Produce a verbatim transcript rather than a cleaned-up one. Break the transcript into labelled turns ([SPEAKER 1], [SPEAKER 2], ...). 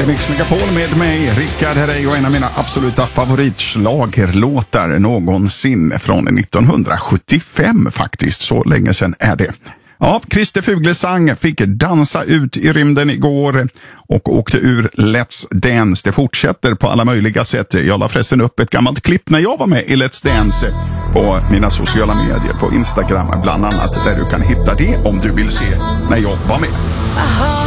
[SPEAKER 1] är Mix Megapol med mig, Rickard Herrey, och en av mina absoluta favoritslagerlåtar någonsin från nittonhundrasjuttiofem faktiskt. Så länge sedan är det. Ja, Christer Fuglesang fick dansa ut i rymden igår och åkte ur Let's Dance. Det fortsätter på alla möjliga sätt. Jag la förresten upp ett gammalt klipp när jag var med i Let's Dance på mina sociala medier, på Instagram bland annat, där du kan hitta det om du vill se när jag var med.